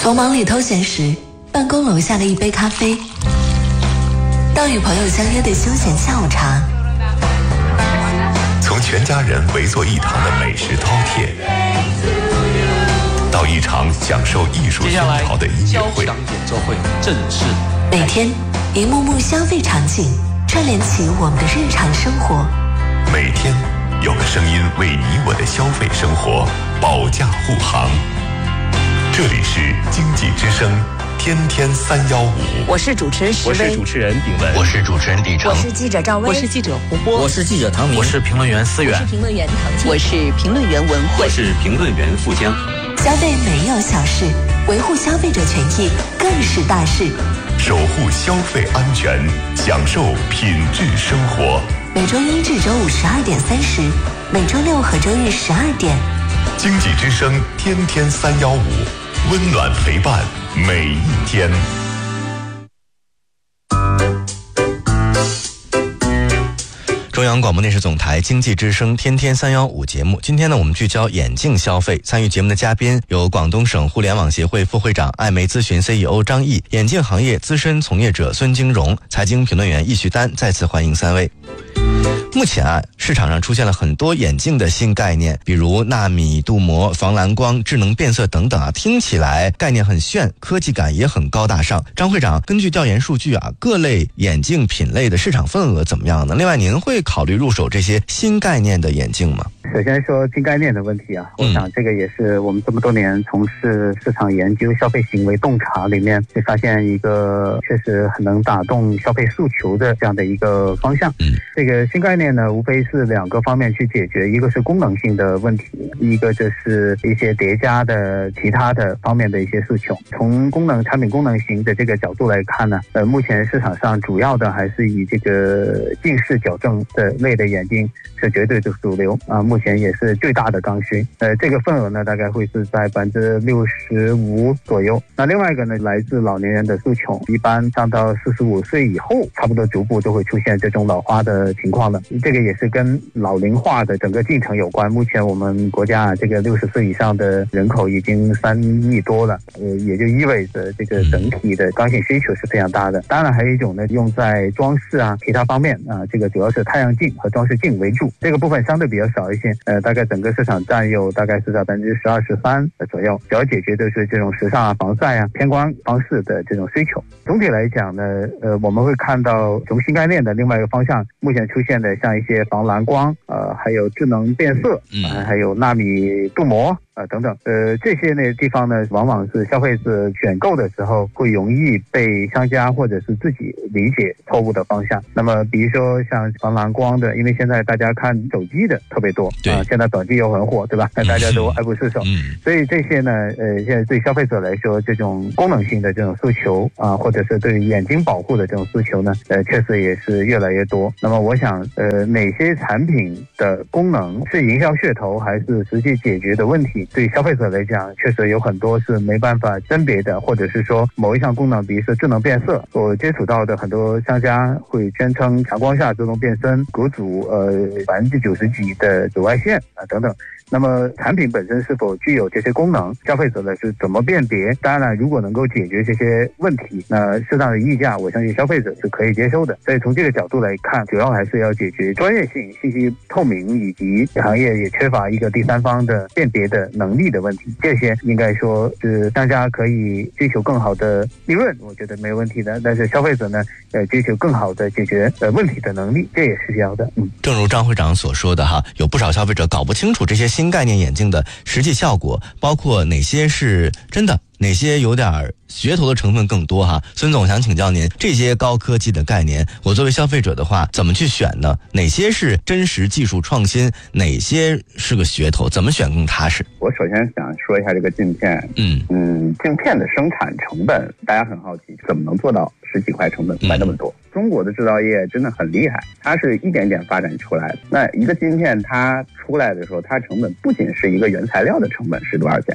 从忙里偷闲时办公楼下的一杯咖啡，到与朋友相约的休闲下午茶， 从全家人围坐一堂的美食饕餮，到一场享受艺术熏陶的音乐会， 交响演奏会正式。 每天一幕幕消费场景串联起我们的日常生活， 每天有个声音为你我的消费生活保驾护航。这里是经济之声天天315， 我是主持人石薇， 我是主持人炳文， 我是主持人李成， 我是记者赵薇， 我是记者胡波， 我是记者唐明， 我是评论员思远， 我是评论员唐静， 我是评论员文慧， 我是评论员富江。 消费没有小事，维护消费者权益更是大事。 守护消费安全，享受品质生活。 每周一至周五12点30，每周六和周日12点。 经济之声天天315，温暖陪伴每一天。 中央广播电视总台经济之声天天315节目，今天呢，我们聚焦眼镜消费。参与节目的嘉宾有广东省互联网协会副会长、艾媒咨询 CEO 张毅，眼镜行业资深从业者孙金荣，财经评论员易旭丹。再次欢迎三位。目前市场上出现了很多眼镜的新概念，比如纳米镀膜、防蓝光、智能变色等等听起来概念很炫，科技感也很高大上。张会长，根据调研数据各类眼镜品类的市场份额怎么样呢？另外，您会考虑入手这些新概念的眼镜吗？ 首先说新概念的问题我想这个也是我们这么多年从事市场研究、消费行为洞察里面会发现一个确实很能打动消费诉求的这样的一个方向。这个新概念呢，无非是两个方面去解决，一个是功能性的问题，一个就是一些叠加的其他的方面的一些诉求。从产品功能型的这个角度来看呢，目前市场上主要的还是以这个近视矫正的类的眼镜是绝对的主流目前也是最大的刚需。这个份额呢，大概会是在65%左右。那另外一个呢，来自老年人的诉求，一般上到45岁以后，差不多逐步都会出现这种老花的情况的。这个也是跟老龄化的整个进程有关。目前我们国家这个60岁以上的人口已经3亿多了，也就意味着这个整体的刚性需求是非常大的。当然还有一种呢，用在装饰其他方面这个主要是太阳镜和装饰镜为主，这个部分相对比较少一些，大概整个市场占有大概是在12%、13%左右，主要解决的是这种时尚防晒偏光方式的这种需求。总体来讲呢，我们会看到从新概念的另外一个方向，目前出现的像一些防蓝光，还有智能变色，还有纳米镀膜等等，这些地方呢，往往是消费者选购的时候会容易被商家或者是自己理解错误的方向。那么比如说像防蓝光的，因为现在大家看手机的特别多，现在短剧又很火，对吧？那大家都爱不释手，所以这些呢，现在对消费者来说，这种功能性的这种诉求或者是对眼睛保护的这种诉求呢，确实也是越来越多。那么我想，哪些产品的功能是营销噱头，还是实际解决的问题？对消费者来讲，确实有很多是没办法甄别的，或者是说某一项功能，比如说智能变色，我接触到的很多商家会宣称强光下自动变身，隔阻90%几的紫外线等等。那么产品本身是否具有这些功能，消费者呢是怎么辨别？当然如果能够解决这些问题，那适当的溢价，我相信消费者是可以接受的。所以从这个角度来看，主要还是要解决专业性、信息透明，以及行业也缺乏一个第三方的辨别的能力的问题。这些应该说是商家可以追求更好的利润，我觉得没有问题的，但是消费者呢追求更好的解决问题的能力，这也是需要的。 正如张会长所说的有不少消费者搞不清楚这些新概念眼镜的实际效果，包括哪些是真的，哪些有点噱头的成分更多孙总想请教您，这些高科技的概念，我作为消费者的话怎么去选呢？哪些是真实技术创新，哪些是个噱头，怎么选更踏实？ 我首先想说一下这个镜片，镜片的生产成本，大家很好奇怎么能做到10几块成本卖那么多。中国的制造业真的很厉害，它是一点点发展出来的。那一个镜片它出来的时候，它成本不仅是一个原材料的成本是多少钱，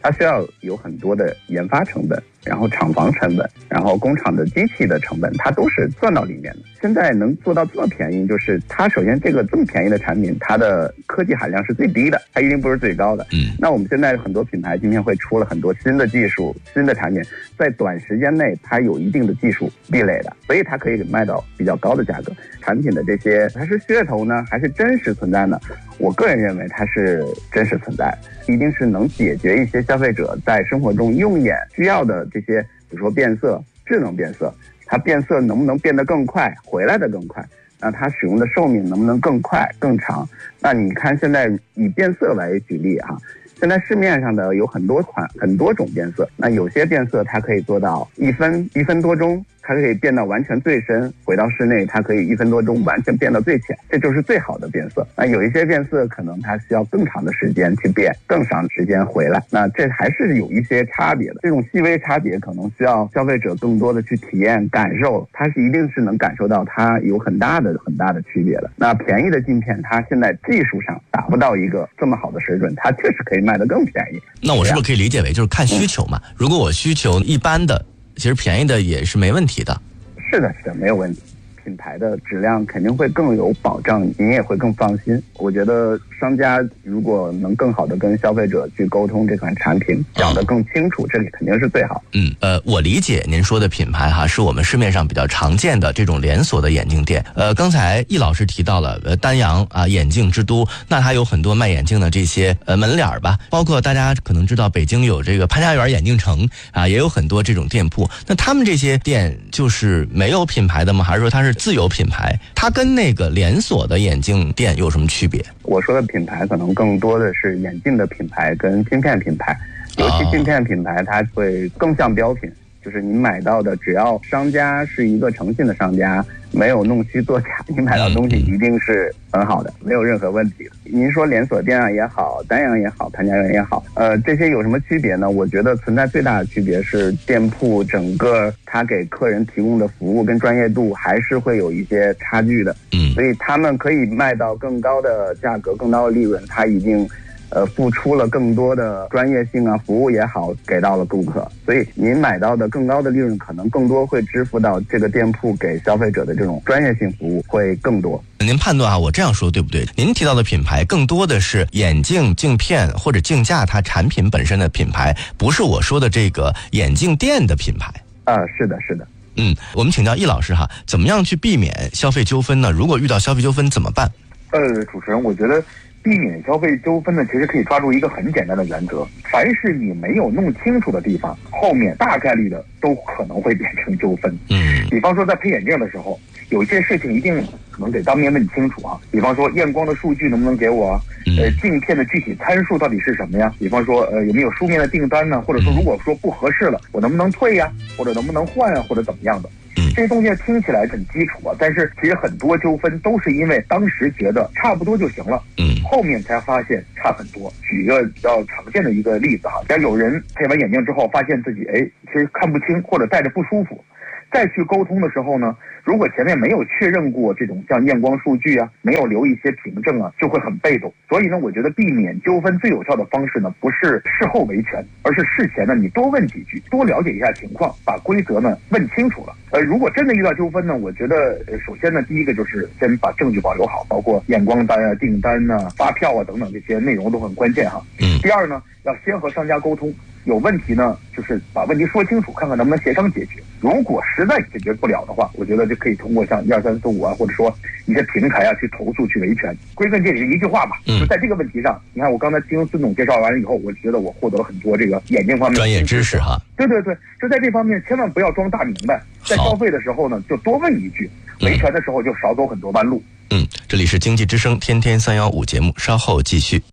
它需要有很多的研发成本，然后厂房成本，然后工厂的机器的成本，它都是算到里面的。现在能做到这么便宜，就是它首先这个这么便宜的产品，它的科技含量是最低的，它一定不是最高的。那我们现在很多品牌今天会出了很多新的技术、新的产品，在短时间内它有一定的技术壁垒的，所以它可以卖到比较高的价格。产品的这些它是噱头呢，还是真实存在呢？我个人认为它是真实存在，一定是能解决一些消费者在生活中用眼需要的这些，比如说变色、智能变色，它变色能不能变得更快，回来的更快？那它使用的寿命能不能更快、更长？那你看现在以变色来举例哈，现在市面上的有很多款、很多种变色，那有些变色它可以做到1分多钟。它可以变到完全最深，回到室内它可以1分多钟完全变到最浅，这就是最好的变色。那有一些变色可能它需要更长的时间去变，更长时间回来，那这还是有一些差别的。这种细微差别可能需要消费者更多的去体验感受，它是一定是能感受到它有很大的区别的。那便宜的镜片它现在技术上达不到一个这么好的水准，它确实可以卖得更便宜。 那我是不是可以理解为就是看需求嘛？如果我需求一般的，其实便宜的也是没问题的。 是的，没有问题。品牌的质量肯定会更有保障，您也会更放心。我觉得商家如果能更好的跟消费者去沟通这款产品，讲得更清楚，这里肯定是最好。 我理解您说的品牌哈，是我们市面上比较常见的这种连锁的眼镜店。刚才易老师提到了丹阳啊眼镜之都，那它有很多卖眼镜的这些门脸吧，包括大家可能知道北京有这个潘家园眼镜城啊，也有很多这种店铺。那他们这些店就是没有品牌的吗？还是说它是自有品牌？它跟那个连锁的眼镜店有什么区别？ 我说的品牌可能更多的是眼镜的品牌跟镜片品牌，尤其镜片品牌它会更像标品，就是你买到的只要商家是一个诚信的商家，没有弄虚作假，你买到东西一定是很好的，没有任何问题的。您说连锁店也好，丹阳也好，潘家园也好，这些有什么区别呢？我觉得存在最大的区别是店铺整个它给客人提供的服务跟专业度还是会有一些差距的。所以他们可以卖到更高的价格、更高的利润，它已经付出了更多的专业性啊，服务也好，给到了顾客，所以您买到的更高的利润，可能更多会支付到这个店铺给消费者的这种专业性服务会更多。 您判断啊，我这样说对不对？您提到的品牌更多的是眼镜、镜片或者镜架它产品本身的品牌，不是我说的这个眼镜店的品牌。 是的。 我们请教易老师哈，怎么样去避免消费纠纷呢？如果遇到消费纠纷怎么办？ 主持人，我觉得避免消费纠纷呢，其实可以抓住一个很简单的原则：凡是你没有弄清楚的地方，后面大概率的都可能会变成纠纷。比方说在配眼镜的时候，有一些事情一定可能得当面问清楚啊。比方说验光的数据能不能给我？镜片的具体参数到底是什么呀？比方说有没有书面的订单呢？或者说如果说不合适了，我能不能退呀？或者能不能换啊？或者怎么样的？这些东西听起来很基础啊，但是其实很多纠纷都是因为当时觉得差不多就行了，后面才发现差很多。举一个比较常见的一个例子哈，像有人配完眼镜之后发现自己其实看不清或者戴着不舒服，再去沟通的时候呢，如果前面没有确认过这种像验光数据啊，没有留一些凭证啊，就会很被动。所以呢，我觉得避免纠纷最有效的方式呢，不是事后维权，而是事前呢，你多问几句，多了解一下情况，把规则呢问清楚了。如果真的遇到纠纷呢，我觉得首先呢，第一个就是先把证据保留好，包括验光单啊、订单啊、发票啊等等这些内容都很关键哈。第二呢，要先和商家沟通。有问题呢，就是把问题说清楚，看看能不能协商解决。如果实在解决不了的话，我觉得就可以通过像12345啊，或者说一些平台啊去投诉、去维权。归根结底一句话吧，就在这个问题上，你看我刚才听孙总介绍完了以后，我觉得我获得了很多这个眼镜方面的专业知识哈。 对，就在这方面千万不要装大明白，在消费的时候呢，就多问一句，维权的时候就少走很多弯路。 这里是经济之声天天315节目，稍后继续。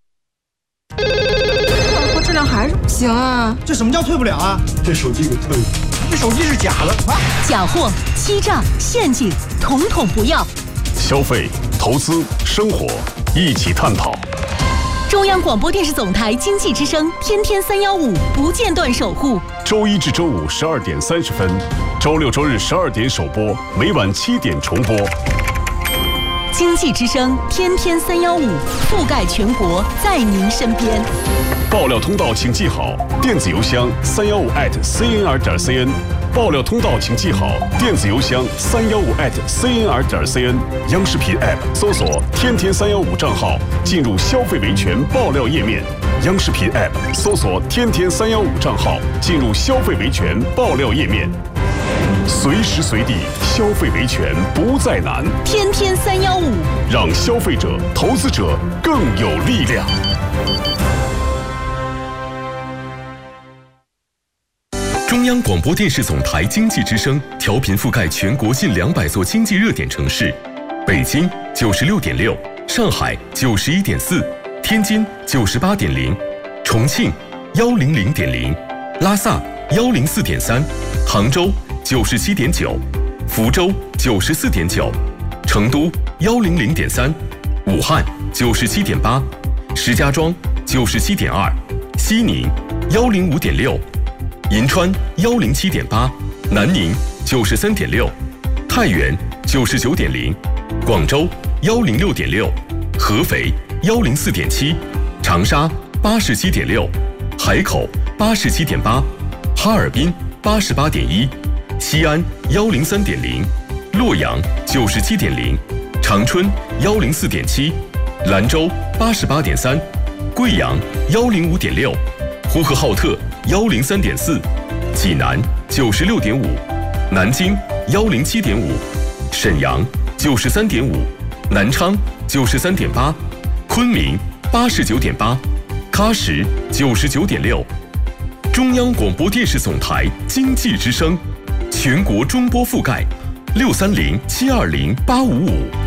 质量还是不行啊！ 这什么叫退不了啊？ 这手机给退了， 这手机是假的啊！ 假货、欺诈、陷阱，统统不要。 消费、投资、生活，一起探讨。 中央广播电视总台经济之声天天315不间断守护。 周一至周五12点30分，周六周日12点首播，每晚7点重播。 经济之声天天315，覆盖全国，在您身边。 爆料通道请记好，电子邮箱315@cnr.cn。爆料通道请记好，电子邮箱315@cnr.cn。央视频 App 搜索“天天315”账号，进入消费维权爆料页面。央视频 App 搜索“天天315”账号，进入消费维权爆料页面。随时随地消费维权不再难， 天天315， 让消费者、投资者更有力量。 中央广播电视总台经济之声调频覆盖全国近200座经济热点城市，北京96.6，上海91.4，天津98.0，重庆100.0，拉萨104.3，杭州97.9，福州94.9，成都100.3，武汉97.8，石家庄97.2，西宁105.6。银川107.8，南宁93.6，太原99.0，广州106.6，合肥104.7，长沙87.6，海口87.8，哈尔滨88.1，西安103.0，洛阳97.0，长春104.7，兰州88.3，贵阳105.6，呼和浩特103.4，济南96.5，南京107.5，沈阳93.5，南昌93.8，昆明89.8，喀什99.6。中央广播电视总台经济之声，全国中波覆盖，630-720-855。